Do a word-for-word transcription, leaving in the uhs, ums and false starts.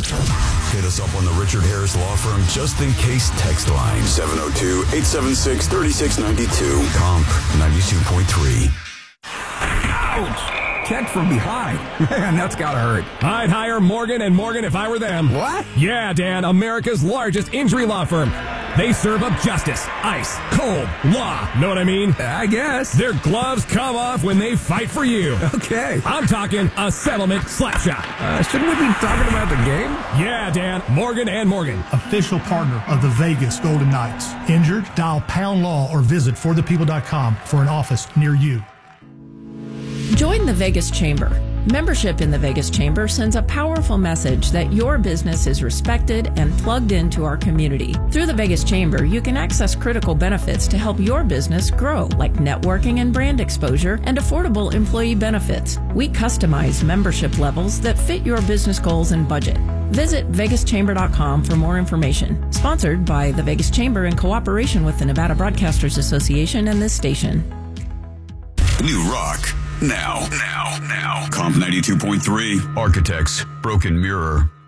Hit us up on the Richard Harris Law Firm Just In Case text line. seven oh two, eight seven six, three six nine two. Comp ninety-two point three. Ouch! Checked from behind. Man, that's gotta hurt. I'd hire Morgan and Morgan if I were them. What? Yeah, Dan, America's largest injury law firm. They serve up justice, ice, cold, law. Know what I mean? I guess. Their gloves come off when they fight for you. Okay. I'm talking a settlement slap shot. Uh, shouldn't we be talking about the game? Yeah, Dan, Morgan and Morgan. Official partner of the Vegas Golden Knights. Injured? Dial Pound Law or visit for the people dot com for an office near you. Join the Vegas Chamber. Membership in the Vegas Chamber sends a powerful message that your business is respected and plugged into our community. Through the Vegas Chamber, you can access critical benefits to help your business grow, like networking and brand exposure and affordable employee benefits. We customize membership levels that fit your business goals and budget. Visit vegas chamber dot com for more information. Sponsored by the Vegas Chamber in cooperation with the Nevada Broadcasters Association and this station. New rock. Now, now, now. Comp ninety-two point three. Architects, Broken Mirror.